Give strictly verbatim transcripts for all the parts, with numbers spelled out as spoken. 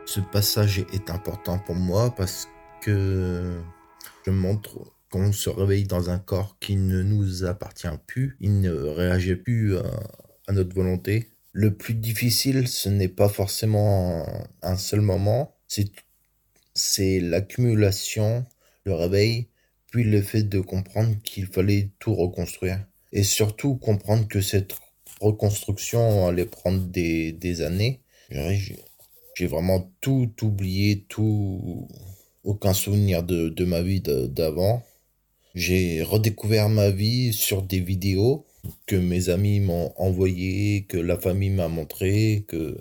Ce passage est important pour moi parce que je montre qu'on se réveille dans un corps qui ne nous appartient plus. Il ne réagit plus à, à notre volonté. Le plus difficile, ce n'est pas forcément un seul moment, c'est, c'est l'accumulation, le réveil, puis le fait de comprendre qu'il fallait tout reconstruire. Et surtout comprendre que cette reconstruction allait prendre des, des années. J'ai, j'ai vraiment tout oublié, tout, aucun souvenir de, de ma vie de, d'avant. J'ai redécouvert ma vie sur des vidéos que mes amis m'ont envoyées, que la famille m'a montré, que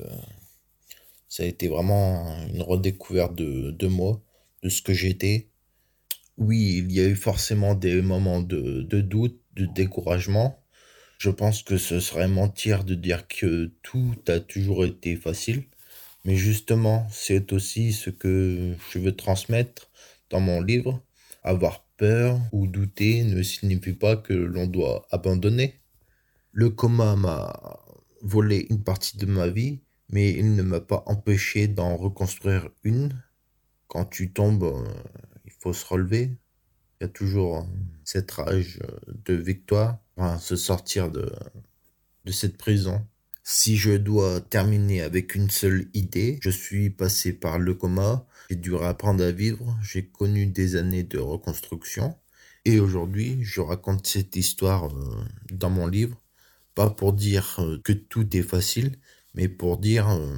ça a été vraiment une redécouverte de, de moi, de ce que j'étais. Oui, il y a eu forcément des moments de, de doute, de découragement. Je pense que ce serait mentir de dire que tout a toujours été facile. Mais justement, c'est aussi ce que je veux transmettre dans mon livre. Avoir peur ou douter ne signifie pas que l'on doit abandonner. Le coma m'a volé une partie de ma vie, mais il ne m'a pas empêché d'en reconstruire une. Quand tu tombes, il faut se relever. Il y a toujours cette rage de victoire, enfin, se sortir de, de cette prison. Si je dois terminer avec une seule idée, je suis passé par le coma, j'ai dû apprendre à vivre, j'ai connu des années de reconstruction. Et aujourd'hui, je raconte cette histoire euh, dans mon livre, pas pour dire euh, que tout est facile, mais pour dire, euh,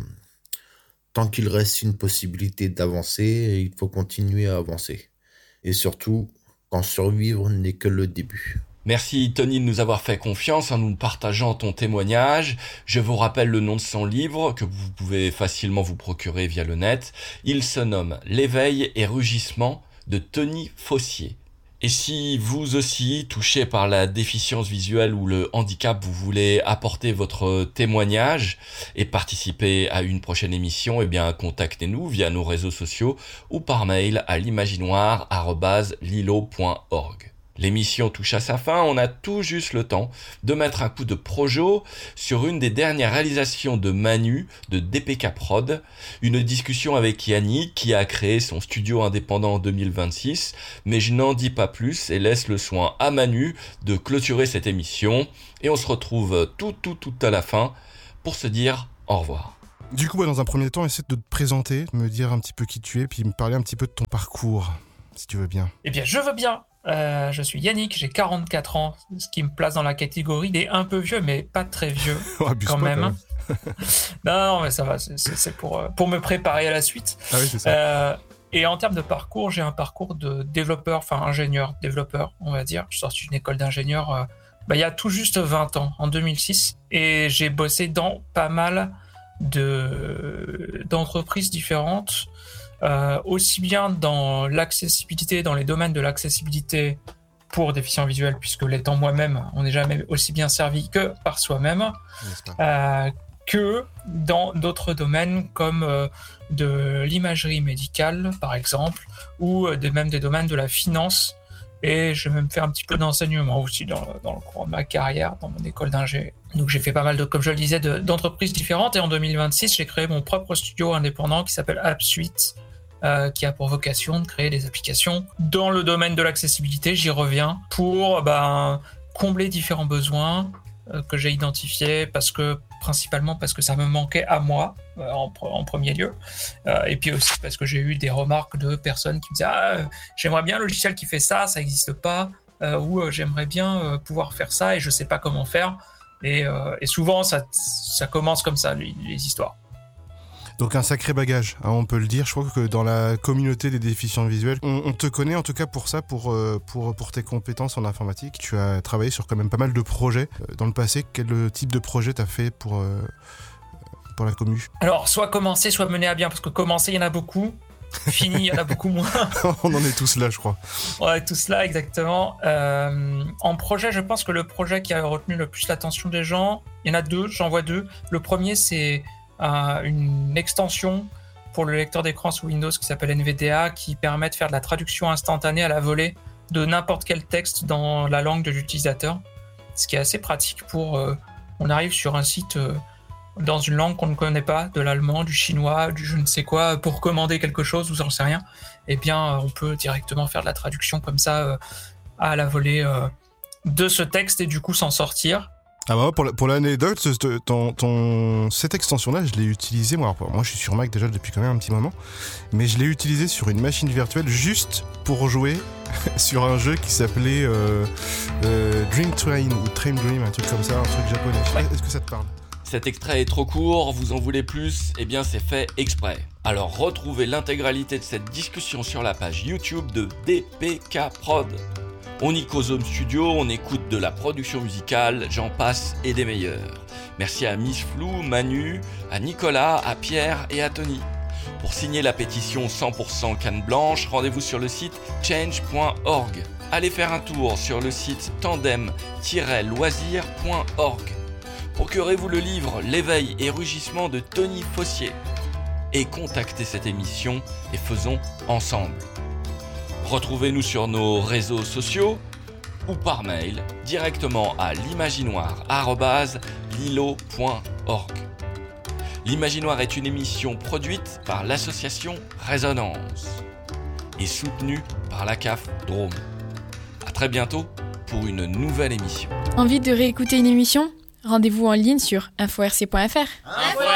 tant qu'il reste une possibilité d'avancer, il faut continuer à avancer. Et surtout, quand survivre n'est que le début. Merci Tony de nous avoir fait confiance en nous partageant ton témoignage. Je vous rappelle le nom de son livre que vous pouvez facilement vous procurer via le net. Il se nomme L'éveil et rugissement de Tony Fossier. Et si vous aussi, touché par la déficience visuelle ou le handicap, vous voulez apporter votre témoignage et participer à une prochaine émission, eh bien, contactez-nous via nos réseaux sociaux ou par mail à l'imaginoire arobase lilo point org. L'émission touche à sa fin, on a tout juste le temps de mettre un coup de projo sur une des dernières réalisations de Manu de D P K Prod, une discussion avec Yannick qui a créé son studio indépendant en deux mille vingt-six, mais je n'en dis pas plus et laisse le soin à Manu de clôturer cette émission et on se retrouve tout tout tout à la fin pour se dire au revoir. Du coup, dans un premier temps, essaie de te présenter, de me dire un petit peu qui tu es, puis me parler un petit peu de ton parcours, si tu veux bien. Eh bien, je veux bien. Euh, je suis Yannick, j'ai quarante-quatre ans, ce qui me place dans la catégorie des un peu vieux, mais pas très vieux Oh, abuse quand pas, même. quand même. non, non, mais ça va, c'est, c'est, c'est pour, euh, pour me préparer à la suite. Ah oui, c'est ça. Euh, et en termes de parcours, j'ai un parcours de développeur, enfin ingénieur, développeur, on va dire. Je suis sorti d'une école d'ingénieur euh, bah, il y a tout juste vingt ans, en deux mille six, et j'ai bossé dans pas mal de, d'entreprises différentes. Euh, aussi bien dans l'accessibilité, dans les domaines de l'accessibilité pour déficients visuels, puisque l'étant moi-même, on n'est jamais aussi bien servi que par soi-même, euh, que dans d'autres domaines comme euh, de l'imagerie médicale, par exemple, ou euh, de, même des domaines de la finance. Et je vais même faire un petit peu d'enseignement aussi dans, dans le cours de ma carrière, dans mon école d'ingé. Donc j'ai fait pas mal de, comme je le disais, de, d'entreprises différentes. Et en deux mille vingt-six, j'ai créé mon propre studio indépendant qui s'appelle AppSuite, Euh, qui a pour vocation de créer des applications dans le domaine de l'accessibilité, j'y reviens, pour ben, combler différents besoins euh, que j'ai identifiés, parce que, principalement parce que ça me manquait à moi, euh, en, en premier lieu, euh, et puis aussi parce que j'ai eu des remarques de personnes qui me disaient « Ah, euh, j'aimerais bien un logiciel qui fait ça, ça n'existe pas euh, », ou euh, « J'aimerais bien euh, pouvoir faire ça et je ne sais pas comment faire ». Et, euh, et souvent, ça, ça commence comme ça, les, les histoires. Donc un sacré bagage, hein, on peut le dire. Je crois que dans la communauté des déficients visuels, on, on te connaît en tout cas pour ça, pour, euh, pour, pour tes compétences en informatique. Tu as travaillé sur quand même pas mal de projets. Dans le passé, quel type de projet t'as fait pour, euh, pour la commu ? Alors, soit commencer, soit mener à bien, parce que commencer, il y en a beaucoup. Fini, il y en a beaucoup moins. On en est tous là, je crois. On est tous là, exactement. Euh, en projet, je pense que le projet qui a retenu le plus l'attention des gens, il y en a deux, j'en vois deux. Le premier, c'est Euh, une extension pour le lecteur d'écran sous Windows qui s'appelle N V D A, qui permet de faire de la traduction instantanée à la volée de n'importe quel texte dans la langue de l'utilisateur, ce qui est assez pratique pour... Euh, on arrive sur un site euh, dans une langue qu'on ne connaît pas, de l'allemand, du chinois, du je ne sais quoi, pour commander quelque chose ou j'en sais rien, eh bien, on peut directement faire de la traduction comme ça euh, à la volée euh, de ce texte et du coup s'en sortir. Ah bah pour, la, pour l'anecdote, ton, ton, cette extension-là, je l'ai utilisée, moi, alors, moi je suis sur Mac déjà depuis quand même un petit moment, mais je l'ai utilisée sur une machine virtuelle juste pour jouer sur un jeu qui s'appelait euh, euh, Dream Train ou Train Dream, un truc comme ça, un truc japonais. Ouais. Est-ce que ça te parle ? Cet extrait est trop court, vous en voulez plus ? Eh bien c'est fait exprès. Alors retrouvez l'intégralité de cette discussion sur la page YouTube de D P K Prod. On y cause home studio, on écoute de la production musicale, j'en passe et des meilleurs. Merci à Miss Flou, Manu, à Nicolas, à Pierre et à Tony. Pour signer la pétition cent pour cent canne blanche, rendez-vous sur le site change point org. Allez faire un tour sur le site tandem tiret loisir point org. Procurez-vous le livre L'éveil et rugissement de Tony Fossier. Et contactez cette émission et faisons ensemble. Retrouvez-nous sur nos réseaux sociaux ou par mail directement à l'imaginoire arobase lilo point org. L'Imaginoire est une émission produite par l'association Résonance et soutenue par la C A F Drôme. À très bientôt pour une nouvelle émission. Envie de réécouter une émission ? Rendez-vous en ligne sur info r c point f r. Info